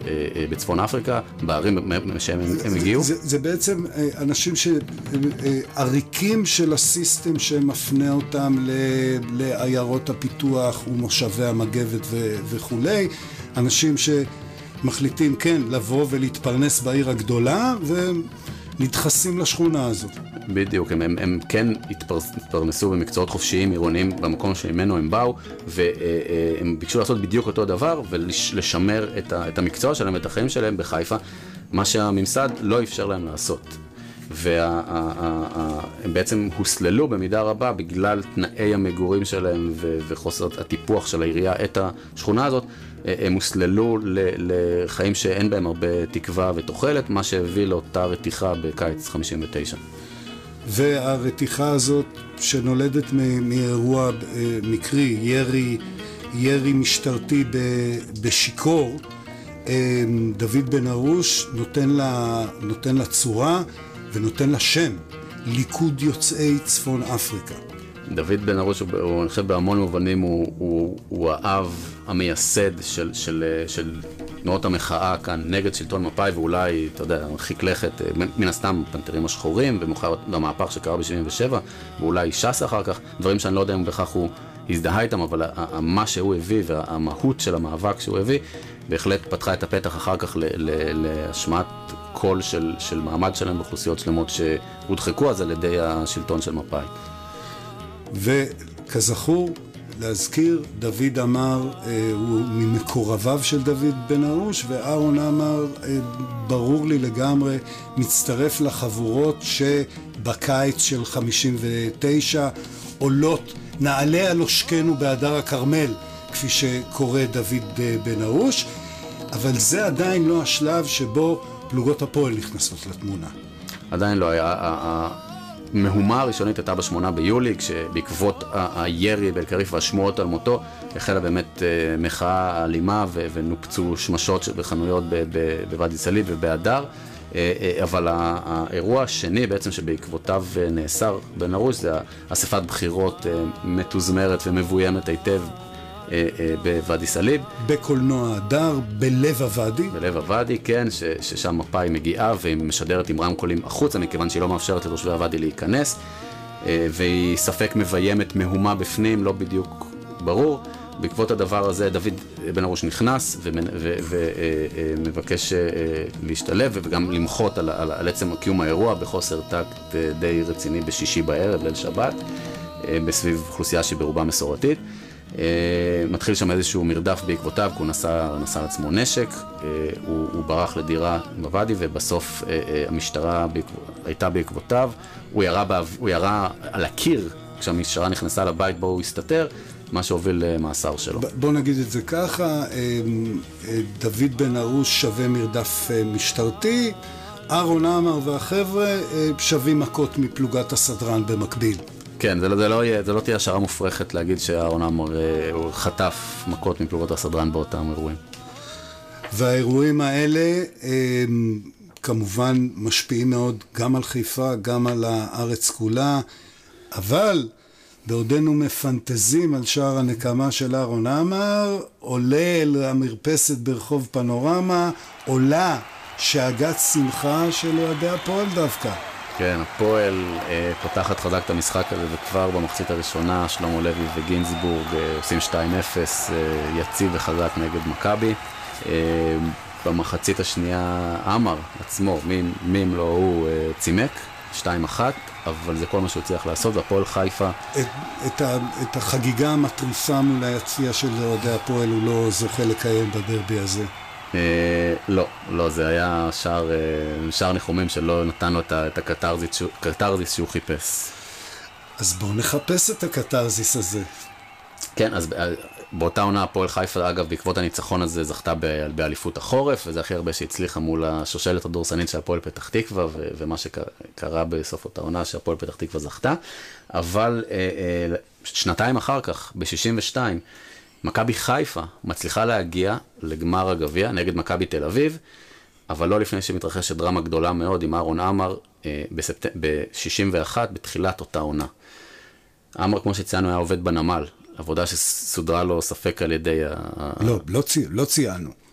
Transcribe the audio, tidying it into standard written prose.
בצפון אפריקה, בערים שהם הגיעו. זה בעצם אנשים עריקים של הסיסטם שמפנה אותם לעיירות הפיתוח ומושבי המגבת וכולי, אנשים שמחליטים כן לבוא ולהתפרנס בעיר הגדולה ונדחסים לשכונה הזאת. בדיוק, הם כן התפרנסו במקצועות חופשיים עירוניים במקום שממנו הם באו, והם ביקשו לעשות בדיוק אותו דבר ולשמר את המקצוע שלהם, את החיים שלהם בחיפה, מה שהממסד לא אפשר להם לעשות. והם בעצם הוסללו במידה רבה בגלל תנאי המגורים שלהם וחוסר הטיפוח של העירייה את השכונה הזאת, הם הוסללו לחיים שאין בהם הרבה תקווה ותוחלת, מה שהביא לאותה רתיחה בקיץ 59. והרתיחה הזאת שנולדת מאירוע מקרי, ירי משטרתי בשיקור, דוד בן ארוש נותן לה צורה ונותן לה שם, ליכוד יוצאי צפון אפריקה. דוד בן ארוש, אני חושב בהמון מובנים, הוא האב המייסד של תנועות המחאה כאן נגד שלטון מפא"י, ואולי, אתה יודע, מרחיק לכת, מן הסתם פנתרים השחורים, ומאוחר במהפך שקרה ב-77, ואולי ש"ס אחר כך, דברים שאני לא יודע אם בכך הוא הזדהה איתם, אבל מה שהוא הביא והמהות של המאבק שהוא הביא, בהחלט פתחה את הפתח אחר כך להשמעת קול של מעמד שלהם באוכלוסיות שלמות שהודחקו אז על ידי השלטון של מפא"י. וכזכור, להזכיר, דוד אמר, הוא ממקורביו של דוד בן ארוש, ואהרון אמר, ברור לי לגמרי, מצטרף לחבורות שבקיץ של 59 עולות, נעלה על עושקנו בהדר הכרמל, כפי שקורא דוד בן ארוש, אבל זה עדיין לא השלב שבו פלוגות הפועל נכנסות לתמונה. עדיין לא היה. המהומה הראשונית הייתה ב8 ביולי, כשבעקבות הירי באל-קריף והשמועות על מותו, החלה באמת מחאה אלימה ונופצו שמשות בחנויות בוואדי סאליב ובהדר. אבל האירוע השני בעצם שבעקבותיו נאסר בן ארוש, זה אספת בחירות מתוזמרת ומבוימת היטב בוואדי סאליב. בקולנוע הדר, בלב הוואדי. בלב הוואדי, כן, ששם מפא"י מגיעה והיא משדרת עם רמקולים החוצה, מכיוון שהיא לא מאפשרת לתושבי הוואדי להיכנס, והיא ספק מביימת מהומה בפנים, לא בדיוק ברור. בעקבות הדבר הזה דוד בן ארוש נכנס ומבקש להשתלב וגם למחות על עצם קיום האירוע בחוסר טקט די רציני בשישי בערב, ליל שבת, בסביב אוכלוסייה שברובה מסורתית. מתחיל שם איזשהו מרדף בעקבותיו, כי הוא נשא לעצמו נשק, הוא ברח לדירה בוואדי, ובסוף המשטרה הייתה בעקבותיו. הוא ירה על הקיר כשהמשטרה נכנסה לבית בו הוא הסתתר, מה שהוביל למאסר שלו. בוא נגיד את זה ככה, דוד בן ארוש שווה מרדף משטרתי, אהרון עמר והחבר'ה שווים מכות מפלוגת הסדרן במקביל. כן, זה לא תהיה השערה מופרכת להגיד שאהרון עמר חטף מכות מפלוגות הסדרן באותם אירועים. והאירועים האלה כמובן משפיעים מאוד גם על חיפה, גם על הארץ כולה, אבל בעודנו מפנטזים על שער הנקמה של אהרון עמר, עולה אל המרפסת ברחוב פנורמה, עולה שאגת שמחה של אוהדי הפועל דווקא. כן, הפועל פותחת חזק את המשחק הזה, וכבר במחצית הראשונה שלמה לוי וגינזבורג עושים 2-0 יציב וחזק נגד מכבי. במחצית השנייה עמר עצמו, מי אם לא הוא צימק, 2-1, אבל זה כל מה שהוא צריך לעשות, והפועל חיפה... את החגיגה המטריפה מול היציע של אוהדי הפועל הוא לא זוכה לקיים בדרבי הזה. לא, זה היה שער ניחומים שלא נתן לו את הקטרזיס שהוא חיפש. אז בואו נחפש את הקטרזיס הזה. כן, אז באותה עונה הפועל חיפה, אגב, בעקבות הניצחון הזה זכתה באליפות החורף, וזה הכי הרבה שהצליחה מול השושלת הדורסנית של הפועל פתח תקווה, ומה שקרה בסוף אותה עונה שהפועל פתח תקווה זכתה. אבל שנתיים אחר כך, ב-62, מכבי חיפה מצליחה להגיע לגמר הגביע נגד מכבי תל אביב, אבל לא לפני שמתרחשת דרמה גדולה מאוד עם אהרון עמר ב-61 בתחילת אותה עונה. עמר, כמו שציינו, היה עובד בנמל, עבודה שסודרה לו ספק על ידי... לא ציינו.